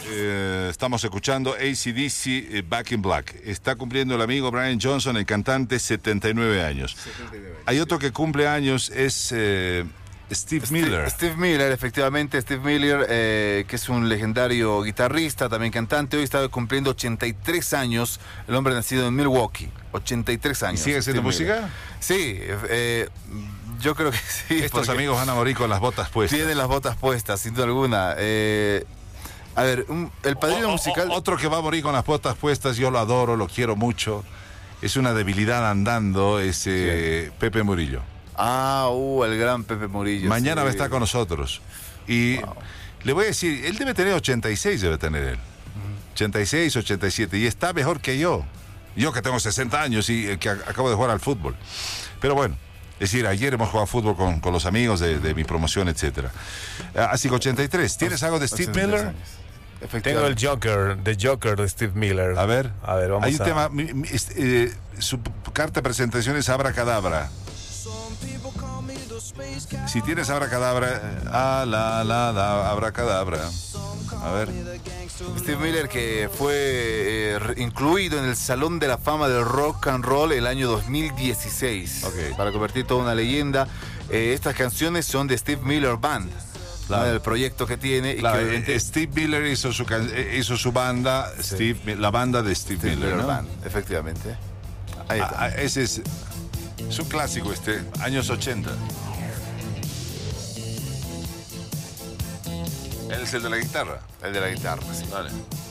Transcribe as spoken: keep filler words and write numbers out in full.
eh, estamos escuchando A C D C, eh, Back in Black. Está cumpliendo el amigo Brian Johnson, el cantante, setenta y nueve años. setenta y nueve años. Hay otro que cumple años, es eh, Steve Miller. Steve, Steve Miller, efectivamente, Steve Miller, eh, que es un legendario guitarrista, también cantante. Hoy está cumpliendo ochenta y tres años, el hombre nacido en Milwaukee, ochenta y tres años. ¿Y sigue haciendo música? Miller. Sí, eh, yo creo que sí. Estos amigos van a morir con las botas puestas. Tienen las botas puestas, sin duda alguna. Eh, a ver, un, el padrino o, musical... O, otro que va a morir con las botas puestas, yo lo adoro, lo quiero mucho. Es una debilidad andando, es eh, Pepe Murillo. Ah, uh, el gran Pepe Murillo. Mañana sí. va a estar con nosotros. Y wow. Le voy a decir, él debe tener ochenta y seis, debe tener él. Uh-huh. ochenta y seis, ochenta y siete. Y está mejor que yo. Yo que tengo sesenta años y eh, que a, acabo de jugar al fútbol. Pero bueno, es decir, ayer hemos jugado fútbol con, con los amigos de, de mi promoción, etcétera. Así que ochenta y tres. ¿Tienes algo de Steve Miller? Años. Tengo el Joker, The Joker de Steve Miller. A ver, a ver, vamos hay un a... tema, eh, su carta de presentación es Abracadabra. Si tienes Abracadabra, ah, la, la, la, Abracadabra. A ver. Steve Miller, que fue eh, incluido en el Salón de la Fama del Rock and Roll el año dos mil dieciséis. Okay. Para convertir toda una leyenda. Eh, estas canciones son de Steve Miller Band. Claro. El proyecto que tiene. Claro, y que obviamente... Steve Miller hizo su, hizo su banda, sí. Steve, la banda de Steve, Steve Miller, Miller, ¿no? Band, efectivamente. Ahí está. Ah, ese es, es un clásico este, años ochenta. Él es el de la guitarra. El de la guitarra, sí. Vale.